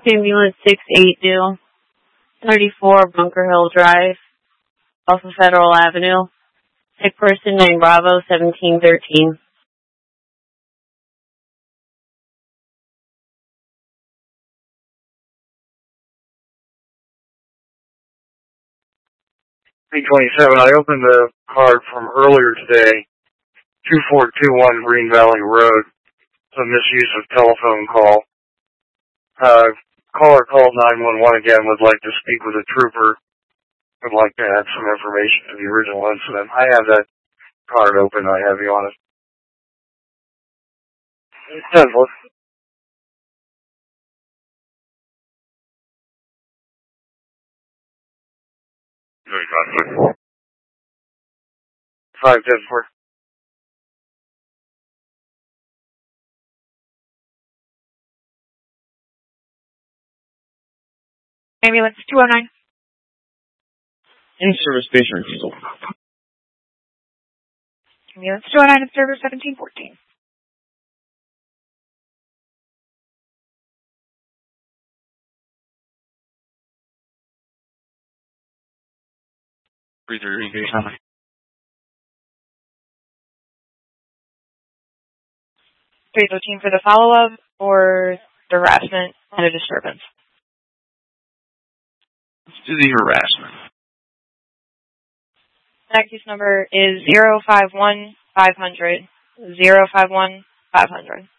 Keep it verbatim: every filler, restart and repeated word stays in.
Ambulance six eight two, thirty-four Bunker Hill Drive, off of Federal Avenue. Sick person nine Bravo seventeen thirteen. three twenty-seven, I opened the card from earlier today, two four two one Green Valley Road. It's a misuse of telephone call. Uh, caller called nine one one again, would like to speak with a trooper. Would like to add some information to the original incident. I have that card open. I have you on it. It says, look. five ten four. Ambulance two oh nine. In-service patient refusal. Ambulance two oh nine, observer seventeen fourteen. Breather engagement. three thirteen for the follow-up or the harassment and a disturbance? Let's do the harassment. That case number is zero five one five hundred. zero five one five hundred.